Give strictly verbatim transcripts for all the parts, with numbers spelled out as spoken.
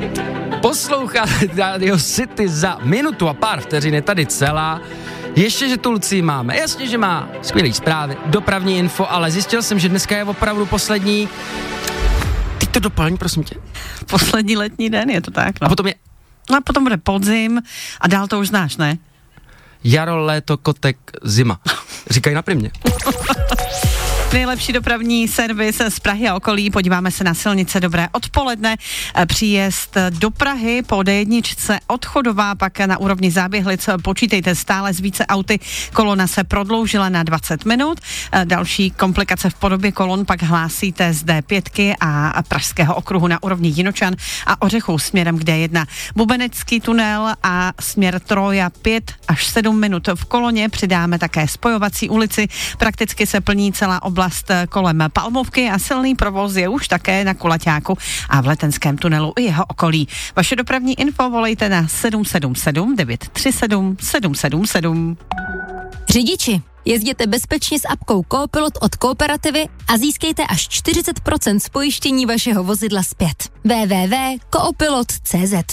Poslouchá Radio City, za minutu a pár vteřin je tady celá. Ještě, že tu Lucii máme. Jasně, že má skvělý zprávy, dopravní info, ale zjistil jsem, že dneska je opravdu poslední. Teď to doplň, prosím tě. Poslední letní den, je to tak, no. A potom je... No a potom bude podzim a dál to už znáš, ne? Jaro, léto, kotek, zima. Říkají na Primě. Nejlepší dopravní servis z Prahy a okolí. Podíváme se na silnice. Dobré odpoledne. Příjezd do Prahy po D jedna od Chodova, pak na úrovni Záběhlic počítejte stále s více auty. Kolona se prodloužila na dvacet minut. Další komplikace v podobě kolon pak hlásíte z D pět a Pražského okruhu na úrovni Jinočan a Ořechů směrem k D jedna. Bubenecký tunel a směr Troja pět až sedm minut v koloně. Přidáme také spojovací ulici. Prakticky se plní celá oblast kolem Palmovky a silný provoz je už také na Kulaťáku a v Letenském tunelu i jeho okolí. Vaše dopravní info volejte na sedm sedm sedm devět tři sedm sedm sedm sedm. Řidiči, jezděte bezpečně s apkou Coopilot od Kooperativy a získejte až čtyřicet procent z pojištění vašeho vozidla zpět. w w w tečka coopilot tečka c z.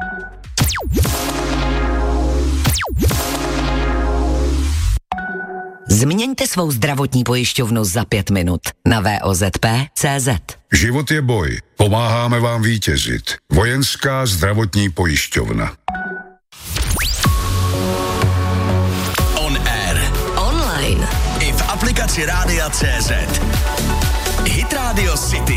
Změňte svou zdravotní pojišťovnu za pět minut na v o z p tečka c z. Život je boj. Pomáháme vám vítězit. Vojenská zdravotní pojišťovna. On air. Online. I v aplikaci Rádia C Z. Hit Radio City.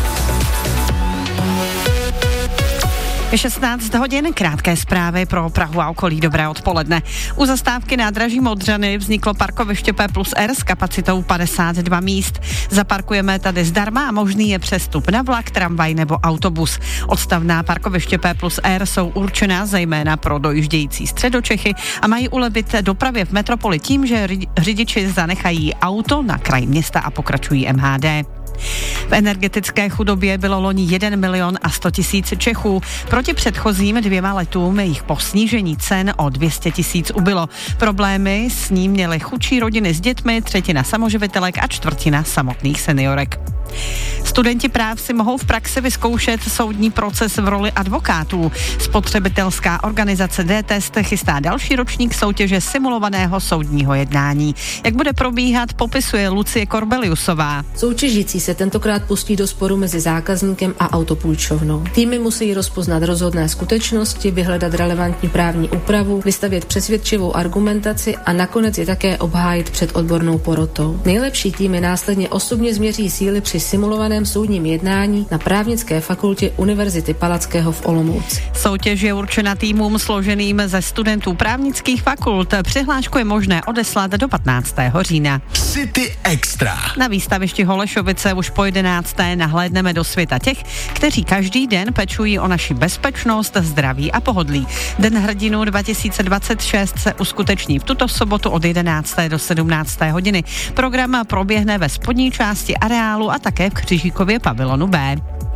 Je šestnáct hodin, krátké zprávy pro Prahu a okolí. Dobré odpoledne. U zastávky nádraží Modřany vzniklo parkoviště P plus R s kapacitou padesát dva míst. Zaparkujeme tady zdarma a možný je přestup na vlak, tramvaj nebo autobus. Odstavná parkoviště P plus R jsou určená zejména pro dojíždějící Středočechy a mají ulevit dopravě v metropoli tím, že řidiči zanechají auto na kraj města a pokračují M H D. V energetické chudobě bylo loni jeden milion a sto tisíc Čechů. Proti předchozím dvěma letům jich po snížení cen o dvě stě tisíc ubylo. Problémy s ním měly chudší rodiny s dětmi, třetina samoživitelek a čtvrtina samotných seniorek. Studenti práv si mohou v praxi vyzkoušet soudní proces v roli advokátů. Spotřebitelská organizace D-Test chystá další ročník soutěže simulovaného soudního jednání. Jak bude probíhat, popisuje Lucie Korbeliusová. Soutěžící se tentokrát pustí do sporu mezi zákazníkem a autopůjčovnou. Týmy musí rozpoznat rozhodné skutečnosti, vyhledat relevantní právní úpravu, vystavět přesvědčivou argumentaci a nakonec je také obhájit před odbornou porotou. Nejlepší týmy následně osobně změří síly při simulovaném soudním jednání na právnické fakultě Univerzity Palackého v Olomouci. Soutěž je určena týmům složeným ze studentů právnických fakult. Přihlášku je možné odeslat do patnáctého října. City Extra. Na výstavišti Holešovice už po jedenácté nahlédneme do světa těch, kteří každý den pečují o naši bezpečnost, zdraví a pohodlí. Den hrdinů dva tisíce dvacet šest se uskuteční v tuto sobotu od jedenácté do sedmnácté hodiny. Program proběhne ve spodní části areálu a také v Křižíkově pavilonu B.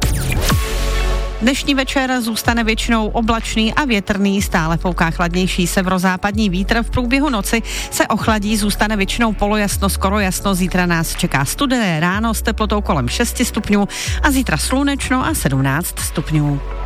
Dnešní večer zůstane většinou oblačný a větrný, stále fouká chladnější severozápadní vítr. V průběhu noci se ochladí, zůstane většinou polojasno, skoro jasno. Zítra nás čeká studené ráno s teplotou kolem šest stupňů a zítra slunečno a sedmnáct stupňů.